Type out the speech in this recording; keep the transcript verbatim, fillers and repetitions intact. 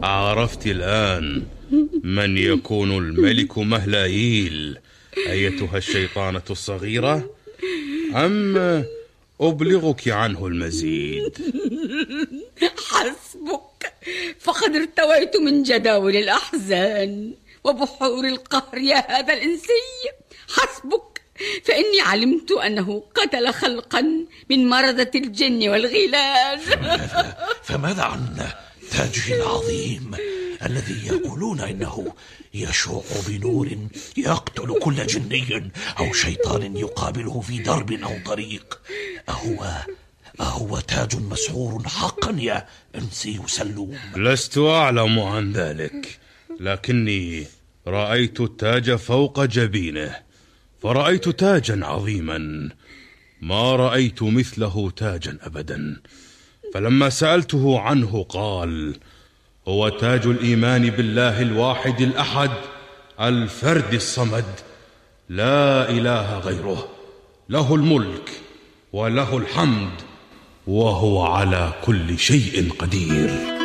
عرفت الآن من يكون الملك مهلايل أيتها الشيطانة الصغيرة، أم أبلغك عنه المزيد؟ حسبك، فقد ارتويت من جداول الأحزان وبحور القهر يا هذا الإنسي. حسبك، فإني علمت أنه قتل خلقا من مردة الجن والغيلان. فماذا, فماذا عن تاجه العظيم الذي يقولون إنه يشع بنور يقتل كل جني أو شيطان يقابله في درب أو طريق؟ أهو أهو تاج مسحور حقا يا أنسي سلوم؟ لست أعلم عن ذلك، لكني رأيت التاج فوق جبينه، فرأيت تاجا عظيما ما رأيت مثله تاجا أبدا. فلما سألته عنه قال: هو تاج الإيمان بالله الواحد الأحد الفرد الصمد، لا إله غيره، له الملك وله الحمد، وهو على كل شيء قدير.